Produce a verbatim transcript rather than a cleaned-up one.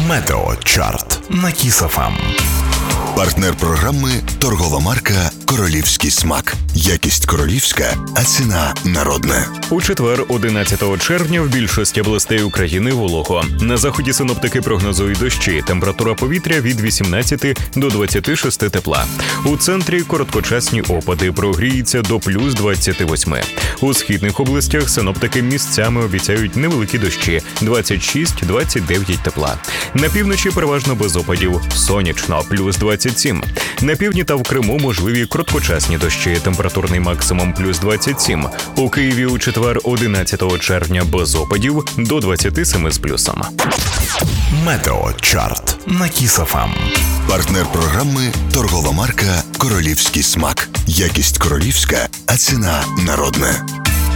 Метеочарт на Кіс еф ем. Партнер програми – торгова марка «Королівський смак». Якість королівська, а ціна народна. У четвер, одинадцятого червня, в більшості областей України волого. На заході синоптики прогнозують дощі. Температура повітря від вісімнадцяти до двадцяти шести тепла. У центрі короткочасні опади, прогріється до плюс двадцяти восьми. У східних областях синоптики місцями обіцяють невеликі дощі – двадцять шість - двадцять дев'ять тепла. На півночі переважно без опадів, сонячно – плюс двадцять сім. На півдні та в Криму можливі короткочасні дощі, температурний максимум плюс двадцять сім. У Києві у четвер, одинадцятого червня, без опадів до двадцяти семи з плюсом. Метеочарт на Кіс еф ем. Партнер програми – торгова марка «Королівський смак». Якість королівська, а ціна народна.